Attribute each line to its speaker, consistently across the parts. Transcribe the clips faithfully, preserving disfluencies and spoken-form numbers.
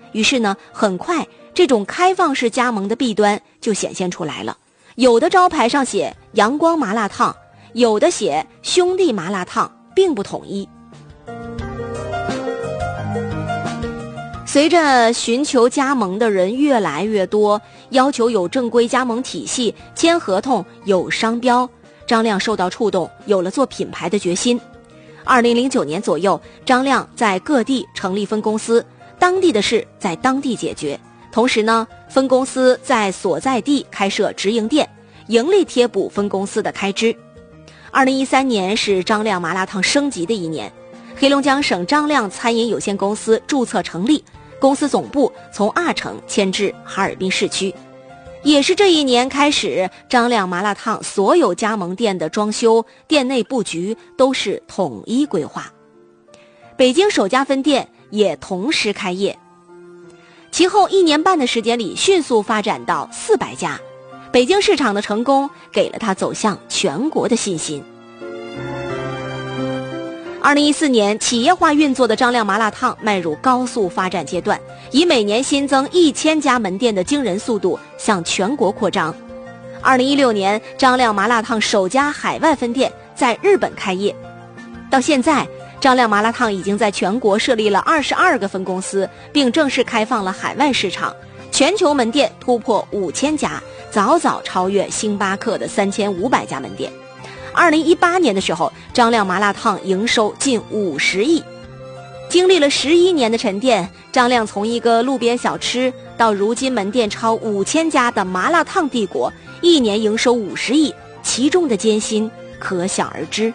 Speaker 1: 于是呢，很快这种开放式加盟的弊端就显现出来了。有的招牌上写阳光麻辣烫，有的写兄弟麻辣烫，并不统一。随着寻求加盟的人越来越多，要求有正规加盟体系，签合同有商标，张亮受到触动，有了做品牌的决心。二零零九年左右，张亮在各地成立分公司，当地的事在当地解决。同时呢，分公司在所在地开设直营店，盈利贴补分公司的开支。二零一三年是张亮麻辣烫升级的一年，黑龙江省张亮餐饮有限公司注册成立，公司总部从二城迁至哈尔滨市区。也是这一年开始，张亮麻辣烫所有加盟店的装修、店内布局都是统一规划。北京首家分店也同时开业，其后一年半的时间里迅速发展到四百家。北京市场的成功给了他走向全国的信心。二零一四年，企业化运作的张亮麻辣烫迈入高速发展阶段，以每年新增一千家门店的惊人速度向全国扩张。二零一六年，张亮麻辣烫首家海外分店在日本开业。到现在，张亮麻辣烫已经在全国设立了二十二个分公司，并正式开放了海外市场，全球门店突破五千家，早早超越星巴克的三千五百家门店。二零一八年的时候，张亮麻辣烫营收近五十亿。经历了十一年的沉淀，张亮从一个路边小吃到如今门店超五千家的麻辣烫帝国，一年营收五十亿，其中的艰辛可想而知。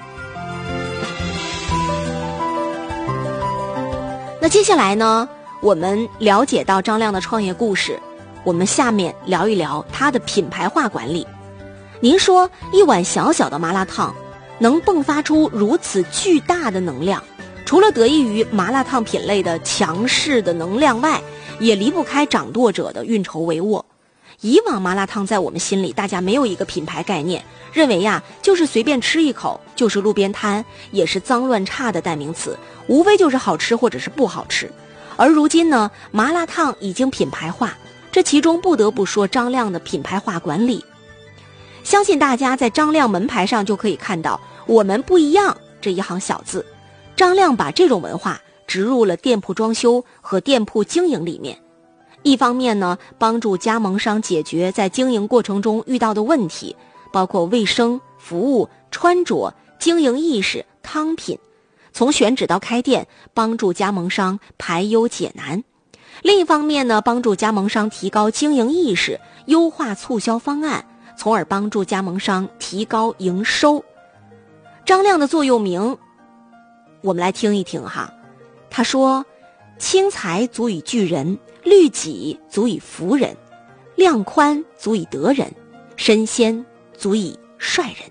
Speaker 1: 那接下来呢，我们了解到张亮的创业故事，我们下面聊一聊他的品牌化管理。您说一碗小小的麻辣烫能迸发出如此巨大的能量，除了得益于麻辣烫品类的强势的能量外，也离不开掌舵者的运筹帷幄。以往麻辣烫在我们心里，大家没有一个品牌概念，认为呀，就是随便吃一口，就是路边摊，也是脏乱差的代名词，无非就是好吃或者是不好吃。而如今呢，麻辣烫已经品牌化，这其中不得不说张亮的品牌化管理。相信大家在张亮门牌上就可以看到我们不一样这一行小字。张亮把这种文化植入了店铺装修和店铺经营里面，一方面呢，帮助加盟商解决在经营过程中遇到的问题，包括卫生、服务、穿着、经营意识、汤品，从选址到开店，帮助加盟商排忧解难。另一方面呢，帮助加盟商提高经营意识，优化促销方案，从而帮助加盟商提高营收。张亮的座右铭我们来听一听哈，他说：轻财足以聚人，律己足以服人，量宽足以得人，身先足以率人。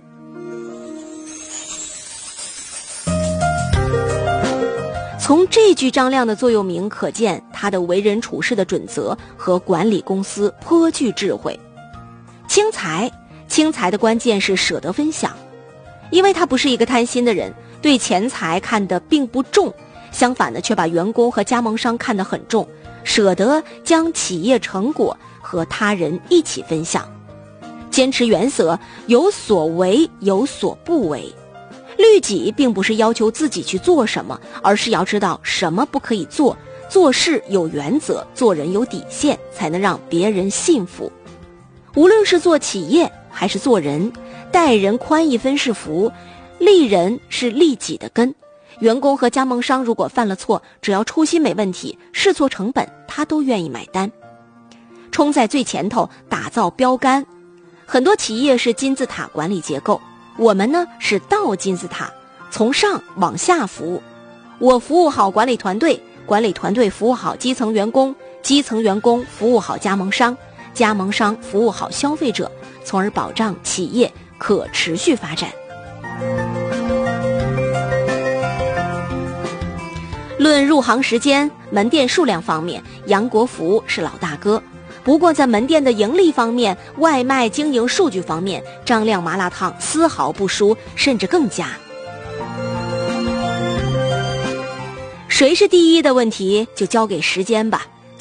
Speaker 1: 从这句张亮的座右铭可见，他的为人处事的准则和管理公司颇具智慧。轻财，轻财的关键是舍得分享，因为他不是一个贪心的人，对钱财看得并不重，相反的却把员工和加盟商看得很重，舍得将企业成果和他人一起分享。坚持原则，有所为有所不为。律己并不是要求自己去做什么，而是要知道什么不可以做，做事有原则，做人有底线，才能让别人信服。无论是做企业还是做人，待人宽一分是福，利人是利己的根。员工和加盟商如果犯了错，只要初心没问题，试错成本他都愿意买单。冲在最前头，打造标杆。很多企业是金字塔管理结构，我们呢是倒金字塔，从上往下服务。我服务好管理团队，管理团队服务好基层员工，基层员工服务好加盟商，加盟商服务好消费者，从而保障企业可持续发展。论入行时间、门店数量方面，杨国福是老大哥。不过在门店的盈利方面、外卖经营数据方面，张亮麻辣烫丝毫不输，甚至更佳。谁是第一的问题就交给时间吧。